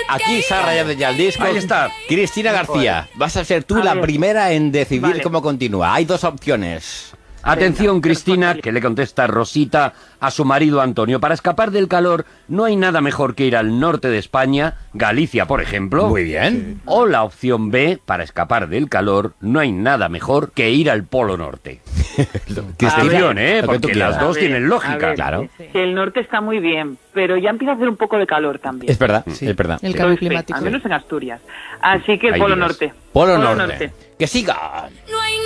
aquí se ha rayado ya el disco. Ahí está. Cristina García, vas a ser tú la primera en decidir cómo continúa. Hay dos opciones. Atención, Cristina, que le contesta Rosita a su marido Antonio. Para escapar del calor no hay nada mejor que ir al norte de España, Galicia, por ejemplo. Muy bien. O la opción B, para escapar del calor no hay nada mejor que ir al Polo Norte. Atención, porque las dos tienen lógica. Claro. Que el norte está muy bien, pero ya empieza a hacer un poco de calor también. Es verdad, es verdad. El cambio climático. Al menos en Asturias. Así que el Ay, Polo Dios. Norte. Polo Norte. Que siga. No hay